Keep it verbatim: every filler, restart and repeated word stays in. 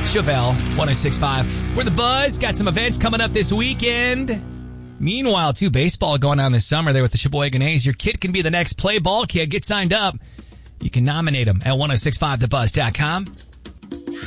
Chevelle, one oh six point five. We're the Buzz. Got some events coming up this weekend. Meanwhile, too, baseball going on this summer there with the Sheboygan A's. Your kid can be the next play ball kid. Get signed up. You can nominate them at ten sixty-five the buzz dot com.